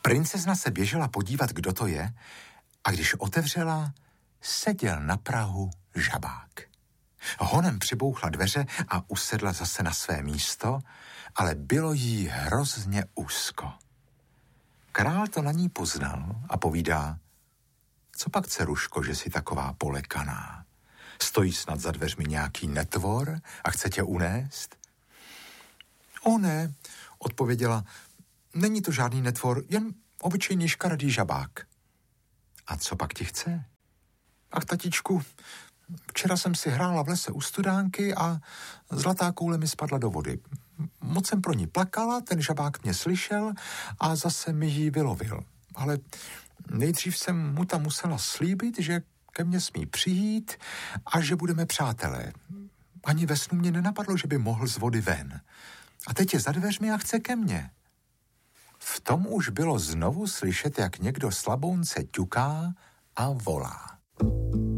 Princezna se běžela podívat, kdo to je, a když otevřela, seděl na prahu žabák. Honem přibouchla dveře a usedla zase na své místo, ale bylo jí hrozně úzko. Král to na ní poznal a povídá: co pak, dceruško, že jsi taková polekaná? Stojí snad za dveřmi nějaký netvor a chce tě unést? O ne, odpověděla, není to žádný netvor, jen obyčejný škaredý žabák. A co pak ti chce? Ach, tatičku, včera jsem si hrála v lese u studánky a zlatá koule mi spadla do vody. Moc jsem pro ní plakala, ten žabák mě slyšel a zase mi ji vylovil. Ale nejdřív jsem mu tam musela slíbit, že ke mně smí přijít a že budeme přátelé. Ani ve snu mě nenapadlo, že by mohl z vody ven. A teď je za dveřmi a chce ke mně. V tom už bylo znovu slyšet, jak někdo slabounce ťuká a volá.